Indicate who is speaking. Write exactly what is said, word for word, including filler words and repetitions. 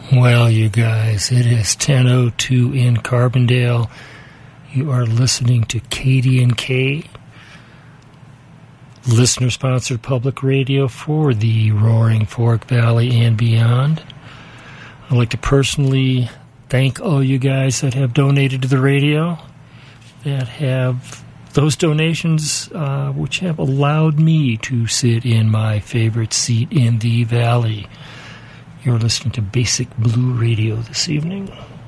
Speaker 1: Well, you guys, it is ten oh two in Carbondale. You are listening to K D N K, listener-sponsored public radio for the Roaring Fork Valley and beyond. I'd like to personally thank all you guys that have donated to the radio, that have those donations uh, which have allowed me to sit in my favorite seat in the valley. You're listening to Basic Blue Radio this evening.